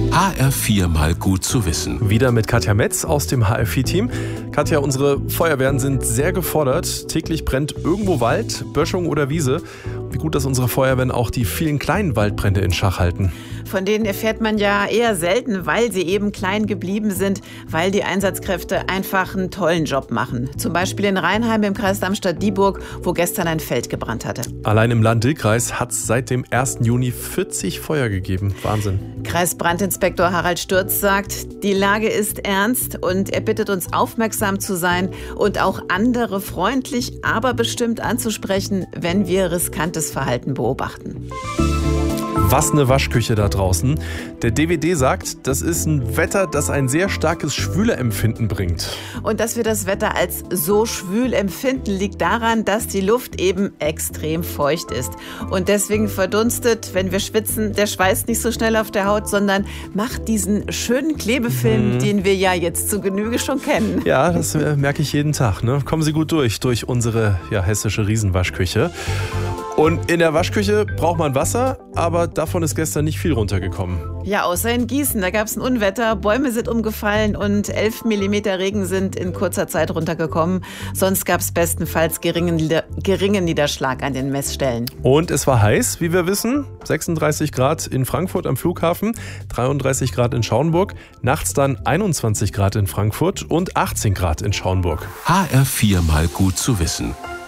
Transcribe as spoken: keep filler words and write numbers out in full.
H R vier mal gut zu wissen. Wieder mit Katja Metz aus dem H R vier Team. Katja, unsere Feuerwehren sind sehr gefordert. Täglich brennt irgendwo Wald, Böschung oder Wiese. Wie gut, dass unsere Feuerwehren auch die vielen kleinen Waldbrände in Schach halten. Von denen erfährt man ja eher selten, weil sie eben klein geblieben sind, weil die Einsatzkräfte einfach einen tollen Job machen. Zum Beispiel in Rheinheim im Kreis Darmstadt-Dieburg, wo gestern ein Feld gebrannt hatte. Allein im Lahn-Dill-Kreis hat es seit dem ersten Juni vierzig Feuer gegeben. Wahnsinn. Kreisbrandinspektor Harald Stürz sagt, die Lage ist ernst und er bittet uns, aufmerksam zu sein und auch andere freundlich, aber bestimmt anzusprechen, wenn wir riskantes Verhalten beobachten. Was eine Waschküche da draußen. Der D W D sagt, das ist ein Wetter, das ein sehr starkes Schwüleempfinden bringt. Und dass wir das Wetter als so schwül empfinden, liegt daran, dass die Luft eben extrem feucht ist. Und deswegen verdunstet, wenn wir schwitzen, der Schweiß nicht so schnell auf der Haut, sondern macht diesen schönen Klebefilm, mhm. den wir ja jetzt zu Genüge schon kennen. Ja, das äh, merke ich jeden Tag. Ne? Kommen Sie gut durch, durch unsere ja, hessische Riesenwaschküche. Und in der Waschküche braucht man Wasser, aber davon ist gestern nicht viel runtergekommen. Ja, außer in Gießen. Da gab es ein Unwetter, Bäume sind umgefallen und elf Millimeter Regen sind in kurzer Zeit runtergekommen. Sonst gab es bestenfalls geringen, geringen Niederschlag an den Messstellen. Und es war heiß, wie wir wissen. sechsunddreißig Grad in Frankfurt am Flughafen, dreiunddreißig Grad in Schaumburg, nachts dann einundzwanzig Grad in Frankfurt und achtzehn Grad in Schaumburg. H R vier mal gut zu wissen.